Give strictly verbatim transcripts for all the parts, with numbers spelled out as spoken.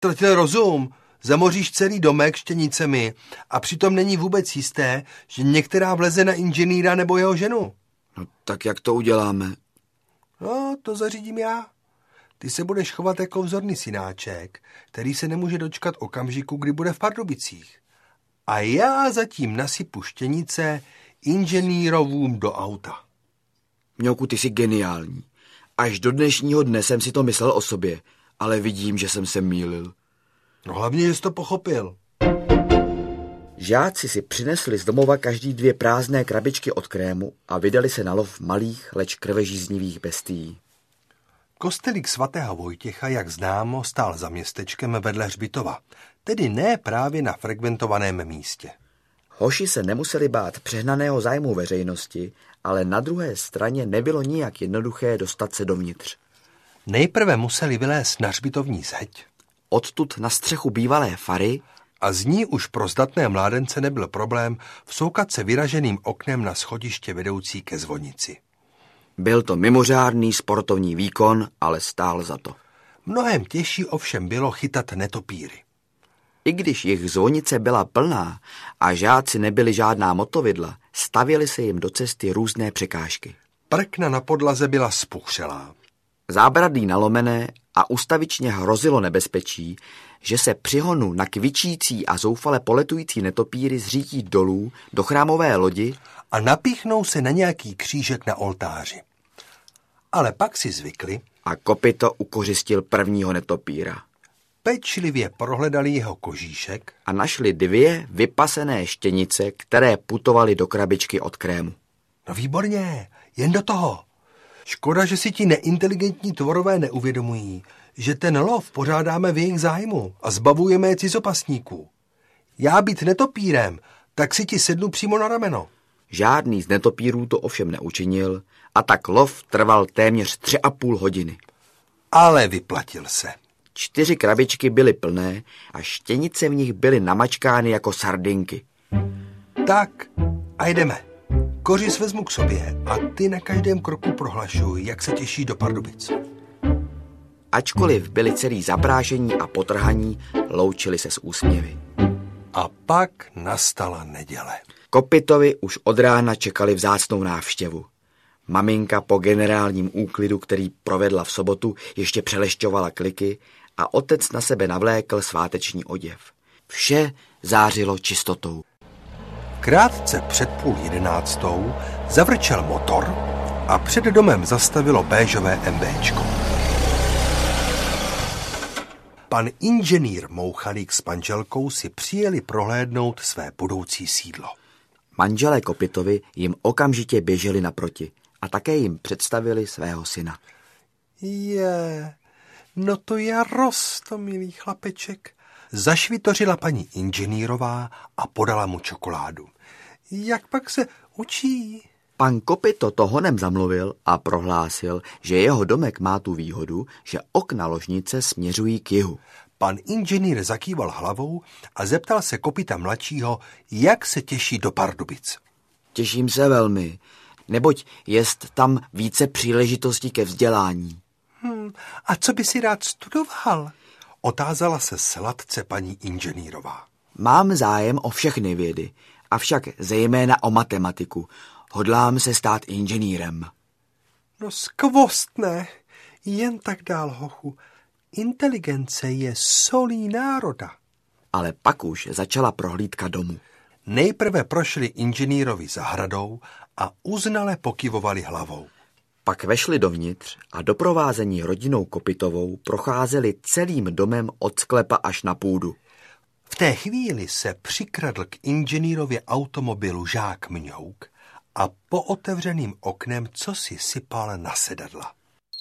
Ztratil rozum. Zamoříš celý domek štěnicemi a přitom není vůbec jisté, že některá vleze na inženýra nebo jeho ženu. No tak jak to uděláme? No, to zařídím já. Ty se budeš chovat jako vzorný synáček, který se nemůže dočkat okamžiku, kdy bude v Pardubicích. A já zatím nasypu štěnice inženýrovům do auta. Mňouku, ty jsi geniální. Až do dnešního dne jsem si to myslel o sobě, ale vidím, že jsem se mýlil. No hlavně, že jsi to pochopil. Žáci si přinesli z domova každý dvě prázdné krabičky od krému a vydali se na lov malých, leč krvežíznivých bestií. Kostelík svatého Vojtěcha, jak známo, stál za městečkem vedle hřbitova, tedy ne právě na frekventovaném místě. Hoši se nemuseli bát přehnaného zájmu veřejnosti, ale na druhé straně nebylo nijak jednoduché dostat se dovnitř. Nejprve museli vylézt na hřbitovní zeď, odtud na střechu bývalé fary, a z ní už pro zdatné mládence nebyl problém vsoukat se vyraženým oknem na schodiště vedoucí ke zvonici. Byl to mimořádný sportovní výkon, ale stál za to. Mnohem těžší ovšem bylo chytat netopíry. I když jejich zvonice byla plná a žáci nebyli žádná motovidla, stavěly se jim do cesty různé překážky. Prkna na podlaze byla spuchřelá. Zábradlí nalomené a ustavičně hrozilo nebezpečí, že se při honu na kvičící a zoufale poletující netopíry zřítí dolů do chrámové lodi a napíchnou se na nějaký křížek na oltáři. Ale pak si zvykli a kopyto ukořistil prvního netopíra. Pečlivě prohledali jeho kožíšek a našli dvě vypasené štěnice, které putovaly do krabičky od krému. No výborně, jen do toho. Škoda, že si ti neinteligentní tvorové neuvědomují, že ten lov pořádáme v jejich zájmu a zbavujeme je cizopasníků. Já být netopírem, tak si ti sednu přímo na rameno. Žádný z netopírů to ovšem neučinil a tak lov trval téměř tři a půl hodiny. Ale vyplatil se. Čtyři krabičky byly plné a štěnice v nich byly namačkány jako sardinky. Tak a jdeme. Kořis vezmu k sobě a ty na každém kroku prohlašuj, jak se těší do Pardubic. Ačkoliv byli celý zaprášení a potrhaní, loučili se s úsměvy. A pak nastala neděle. Kopytovi už od rána čekali vzácnou návštěvu. Maminka po generálním úklidu, který provedla v sobotu, ještě přelešťovala kliky a otec na sebe navlékl sváteční oděv. Vše zářilo čistotou. Krátce před půl jedenáctou zavrčel motor a před domem zastavilo béžové MBčko. Pan inženýr Mouchalík s manželkou si přijeli prohlédnout své budoucí sídlo. Manželé Kopytovi jim okamžitě běželi naproti a také jim představili svého syna. Je, no to je rostomilý chlapeček, zašvitořila paní inženýrová a podala mu čokoládu. Jak pak se učí? Pan Kopyto to honem zamluvil a prohlásil, že jeho domek má tu výhodu, že okna ložnice směřují k jihu. Pan inženýr zakýval hlavou a zeptal se Kopyta mladšího, jak se těší do Pardubic. Těším se velmi, neboť jest tam více příležitostí ke vzdělání. Hmm, a co by si rád studoval? Otázala se sladce paní inženýrová. Mám zájem o všechny vědy, avšak zejména o matematiku. Hodlám se stát inženýrem. No skvostné, jen tak dál, hochu. Inteligence je solí národa. Ale pak už začala prohlídka domu. Nejprve prošli inženýrovi zahradou a uznale pokyvovali hlavou. Pak vešli dovnitř a doprovázení rodinou Kopytovou procházeli celým domem od sklepa až na půdu. V té chvíli se přikradl k inženýrově automobilu žák Mňouk a po otevřeným oknem cosi sypal na sedadla.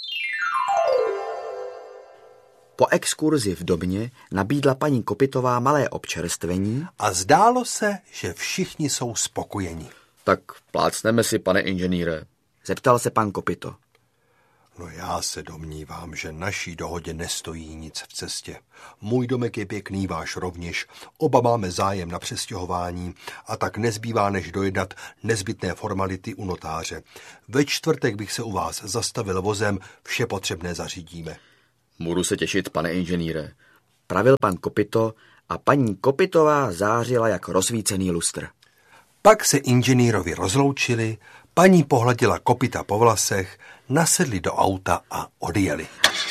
Po exkurzi v domě nabídla paní Kopytová malé občerstvení a zdálo se, že všichni jsou spokojeni. Tak plácneme si, pane inženýre, zeptal se pan Kopyto. No já se domnívám, že naší dohodě nestojí nic v cestě. Můj domek je pěkný, váš rovněž. Oba máme zájem na přestěhování a tak nezbývá, než dojednat nezbytné formality u notáře. Ve čtvrtek bych se u vás zastavil vozem, vše potřebné zařídíme. Budu se těšit, pane inženýre. pravil pan Kopyto a paní Kopytová zářila jak rozsvícený lustr. Pak se inženýrovi rozloučili, paní pohladila Kopyta po vlasech, nasedli do auta a odjeli.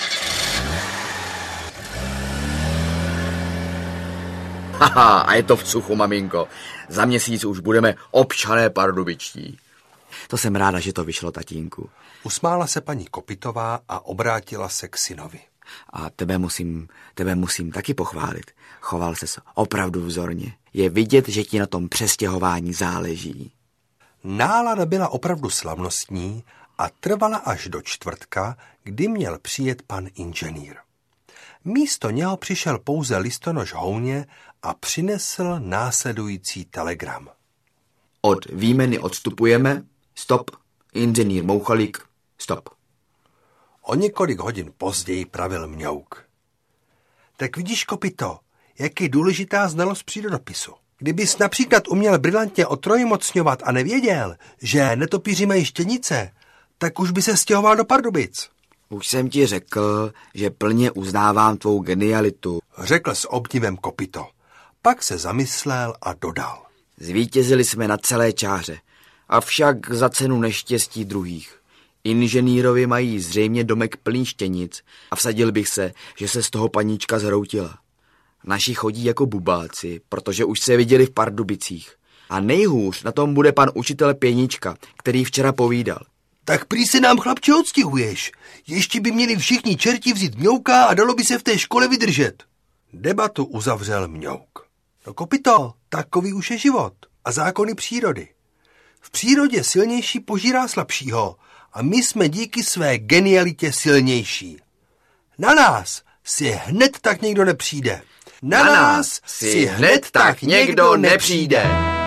Haha, a je to v suchu, maminko. Za měsíc už budeme občané pardubičtí. To jsem ráda, že to vyšlo, tatínku. Usmála se paní Kopytová a obrátila se k synovi. A tebe musím, tebe musím taky pochválit. Choval ses opravdu vzorně. Je vidět, že ti na tom přestěhování záleží. Nálada byla opravdu slavnostní a trvala až do čtvrtka, kdy měl přijet pan inženýr. Místo něho přišel pouze listonoš houně a přinesl následující telegram. Od výjmeny odstupujeme, stop, inženýr Mouchalík, stop. O několik hodin později pravil Mňouk. Tak vidíš, Kopyto, jak je důležitá znalost přírodopisu. Kdybys například uměl brilantně otrojmocňovat a nevěděl, že netopíři mají štěnice, tak už by se stěhoval do Pardubic. Už jsem ti řekl, že plně uznávám tvou genialitu, řekl s obdivem Kopyto. Pak se zamyslel a dodal. Zvítězili jsme na celé čáře, avšak za cenu neštěstí druhých. Inženýrovi mají zřejmě domek plný štěnic a vsadil bych se, že se z toho paníčka zhroutila. Naši chodí jako bubáci, protože už se viděli v Pardubicích. A nejhůř na tom bude pan učitel Pěnička, který včera povídal. Tak prý se nám, chlapče, odstěhuješ. Ještě by měli všichni čerti vzít Mňouka a dalo by se v té škole vydržet. Debatu uzavřel Mňouk. No, Kopyto, takový už je život a zákony přírody. V přírodě silnější požírá slabšího a my jsme díky své genialitě silnější. Na nás si hned tak někdo nepřijde. Na, Na nás si hned tak někdo nepřijde.